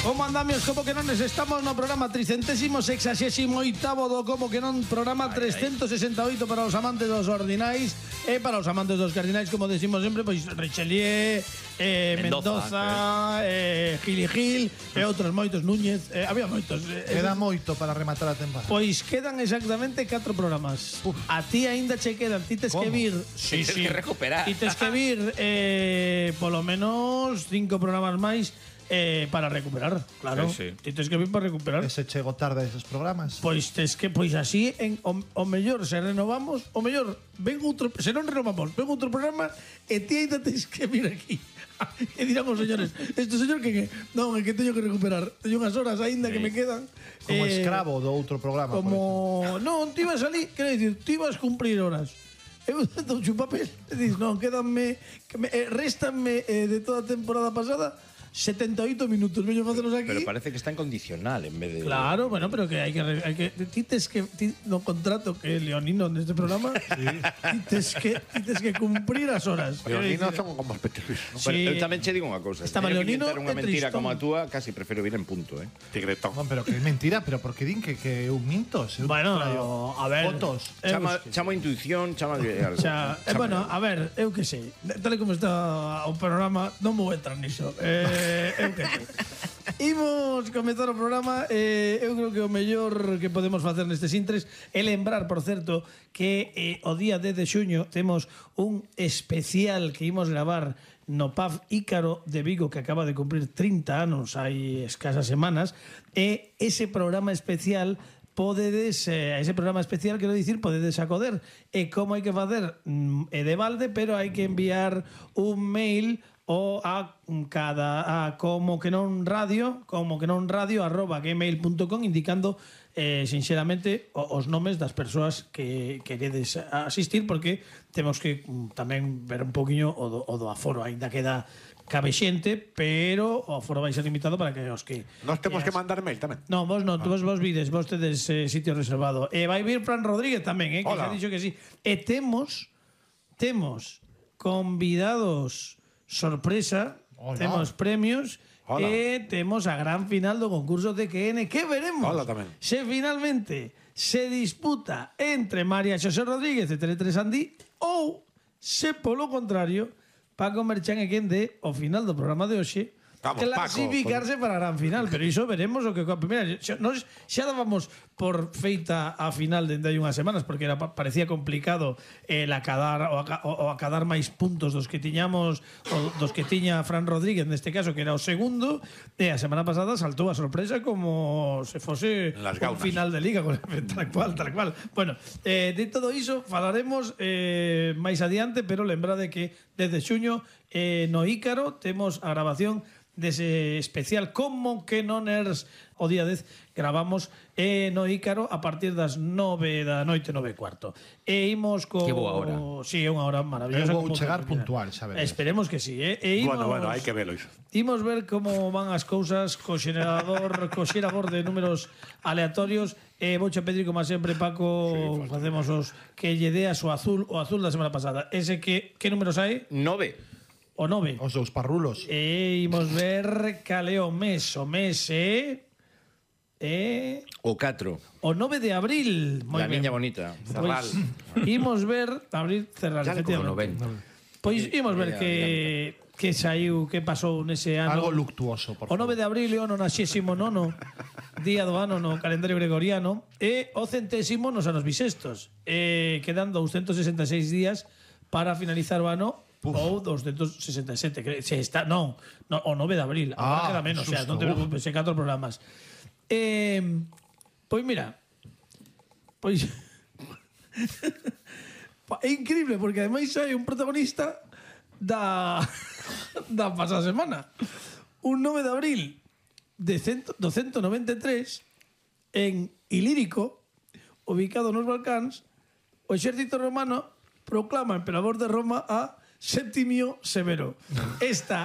Como andamios, como que non estamos no programa 368º do Como que non, programa 368 para os amantes dos ordinais e para os amantes dos cardinais, como decimos sempre, pois Richelieu, Mendoza, Gil e outros moitos, Núñez, había moitos. Queda moito para rematar a temporada. Pois quedan exactamente 4 programas. A ti aínda che quedan, ti tes que vir. Sí, tens que recuperar. Ti tes que vir polo menos 5 programas máis para recuperar, claro. Sí, sí. Ti tes que vir para recuperar. Ese chego tarde esos programas. Pois tes que, pois así o mellor se renovamos, o mellor ven outro, se non renovamos, ven outro programa e ti aínda tes que vir aquí. E dirán os señores, este señor que non, é que teño que recuperar, teño unhas horas aínda que me quedan. Como escravo do outro programa. Como non, ti vas ali, quero dicir, ti vas cumprir horas. Eu dou un papel e dis, non, quédanme, réstanme de toda a temporada pasada 78 minutos, veño facelos aquí. Pero parece que está en condicional en vez de... Claro, bueno, pero que hai que ti tes que no contrato que Leonino neste programa, ti tes que cumprir as horas. Leonino son como especialistas. Sí. Pero eu tamén che digo unha cousa. Estaba Teño que Leonino inventar unha e mentira Tristón. como a túa, casi prefiro vir en punto, Tigretón. Non, pero que é mentira, pero por que din que eu minto? Se eu Bueno, traio a ver. fotos. Chama intuición, chama... Bueno, a ver, eu que sei. Tal e como está o programa, non vou entrar niso. Eu que sei. Imos comezar o programa. Eu creo que o mellor que podemos facer nestes intres é lembrar, por certo, que o día 10 de xuño temos un especial que imos gravar no PAF Ícaro de Vigo, que acaba de cumprir 30 anos hai escasas semanas, e ese programa especial podedes, ese programa especial, quero dicir, podedes acoder. E como hai que facer? É de balde, pero hai que enviar un mail a como que non radio @gmail.com indicando sinceramente os nomes das persoas que queredes asistir, porque temos que tamén ver un poquinho o do aforo. Ainda queda cabe xente, pero o aforo vai ser limitado para que os que... Nos temos que mandar mail tamén. No, vos non, vos vides, vos tedes sitio reservado. E vai vir Fran Rodríguez tamén, que Hola. xa dixo que sí. E temos convidados sorpresa, Hola. temos premios. Hola. E temos a gran final do concurso TQN, que veremos Hola tamén. se finalmente se disputa entre María Xosé Rodríguez de Tele3 Andí ou se polo contrario Paco Merchán é quen de o final do programa de hoxe Vamos, clasificarse para a gran final, pero iso veremos o que mira, nos xa dábamos por feita a final dende hai unhas semanas, porque parecía complicado acadar máis puntos dos que tiñamos, dos que tiña Fran Rodríguez neste caso, que era o segundo, e a semana pasada saltou a sorpresa como se fose Las un gaunas. final de liga, tal cual. Bueno, de todo iso falaremos máis adiante, pero lembrade que desde xuño no Ícaro temos a grabación dese especial Como que non ers o día 10 gravamos no Ícaro a partir das 9 da noite, 9:15. E imos co... Que boa hora. Sí, é unha hora maravillosa. Eu vou como chegar que- puntual, xa veredes. Esperemos que sí, e imos... Bueno, hai que velo iso. Imos ver como van as cousas co xerador de números aleatorios. Vouche pedir, como sempre, Paco, facemos os que lle deas o azul da semana pasada. Ese que números hai? 9. O 9. Os dous parrulos. E imos ver cal é o mes. O mes é O 4. o 9 de abril. Moi La ben. niña bonita. Cerral. Imos ver abril, cerrar, Ya le cojo efectivamente. 90. Pois imos ver que saiu, que pasou nese ano. Algo luctuoso, por O 9 favor. de abril é o 99º día do ano no calendario gregoriano e o 100º nos anos bisestos. Quedan 266 días para finalizar o ano. Ou 267, se está, non, o 9 de abril, agora queda menos, o sea, non te preocupes, hai 4 programas. Pois mira, pois é increíble, porque ademais hai un protagonista da pasada semana. Un 9 de abril de 193 en Ilírico, ubicado nos Balcáns, o exército romano proclama emperador de Roma a Septimio Severo. Esta